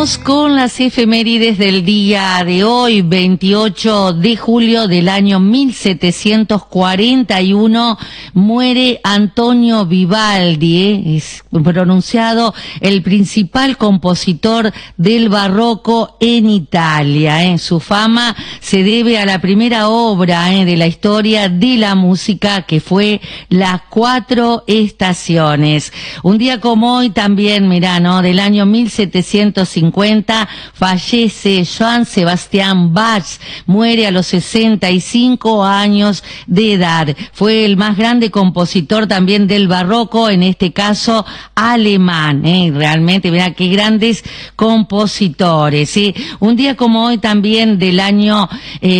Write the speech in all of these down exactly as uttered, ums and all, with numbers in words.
Vamos con las efemérides del día de hoy, veintiocho de julio del año mil setecientos cuarenta y uno, muere Antonio Vivaldi, ¿eh? Es pronunciado el principal compositor del barroco en Italia. ¿eh? Su fama se debe a la primera obra ¿eh? de la historia de la música, que fue Las Cuatro Estaciones. Un día como hoy también, mirá, ¿no? Del año mil setecientos cincuenta fallece Johann Sebastian Bach, muere a los sesenta y cinco años de edad. Fue el más grande compositor también del barroco, en este caso alemán. ¿eh? Realmente, mirá qué grandes compositores. ¿sí? Un día como hoy también del año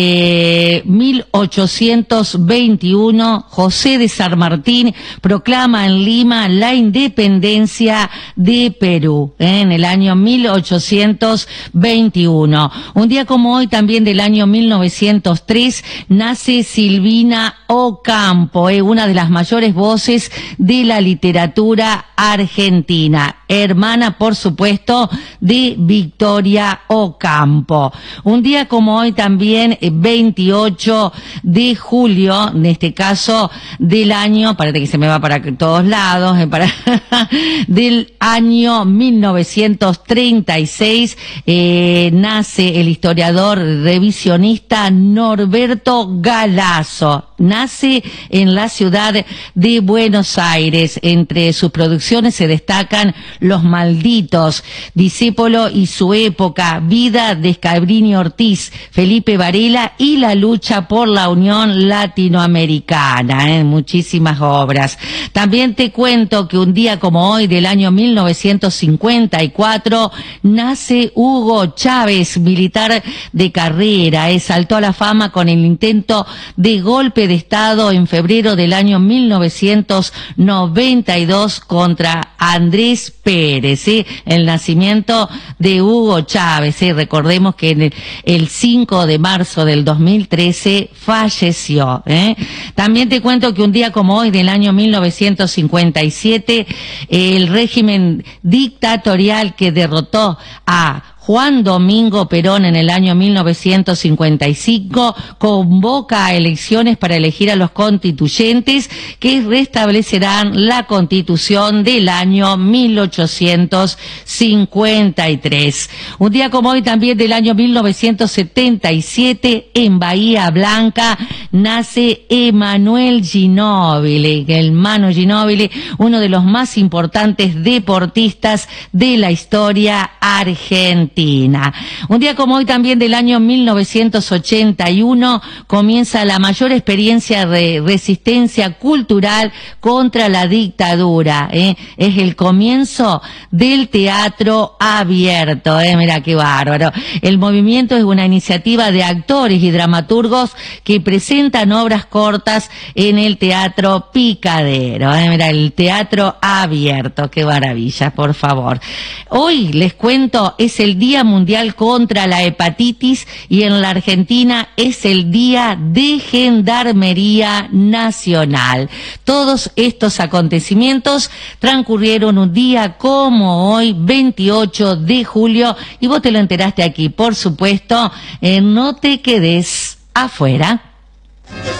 eh, mil ochocientos veintiuno, José de San Martín proclama en Lima la independencia de Perú, ¿eh? en el año mil ochocientos veintiuno. Un día como hoy también del año mil novecientos tres nace Silvina Ocampo, ¿eh? una de las mayores voces de la literatura argentina, hermana por supuesto de Victoria Ocampo. Un día como hoy también, veintiocho de julio, en este caso del año, parece que se me va para todos lados, eh, para del año mil novecientos treinta y seis, eh, nace el historiador revisionista Norberto Galazo. Nace en la ciudad de Buenos Aires. Entre sus producciones se destacan Los Malditos, Discépolo y su época, Vida de Scabrini Ortiz, Felipe Varela y La lucha por la Unión Latinoamericana. ¿eh? Muchísimas obras. También te cuento que un día como hoy del año mil novecientos cincuenta y cuatro nace Hugo Chávez, militar de carrera. ¿eh? Saltó a la fama con el intento de golpe de Estado en febrero del año mil novecientos noventa y dos contra Andrés Pérez. ¿sí? El nacimiento de Hugo Chávez. ¿sí? Recordemos que en el, el cinco de marzo del dos mil trece falleció. ¿eh? También te cuento que un día como hoy del año mil novecientos cincuenta y siete, el régimen dictatorial que derrotó a Juan Domingo Perón en el año mil novecientos cincuenta y cinco convoca a elecciones para elegir a los constituyentes que restablecerán la Constitución del año mil ochocientos cincuenta y tres. Un día como hoy también del año mil novecientos setenta y siete, en Bahía Blanca nace Emanuel Ginóbili, el Manu Ginóbili, uno de los más importantes deportistas de la historia argentina. Un día como hoy también del año mil novecientos ochenta y uno comienza la mayor experiencia de resistencia cultural contra la dictadura. ¿eh? Es el comienzo del teatro abierto. ¿eh? Mira qué bárbaro. El movimiento es una iniciativa de actores y dramaturgos que presentan obras cortas en el Teatro Picadero. ¿eh? Mira, el teatro abierto. Qué maravilla, por favor. Hoy les cuento, es el Día Mundial contra la Hepatitis y en la Argentina es el Día de Gendarmería Nacional. Todos estos acontecimientos transcurrieron un día como hoy, veintiocho de julio, y vos te lo enteraste aquí, por supuesto, en No Te Quedes Afuera.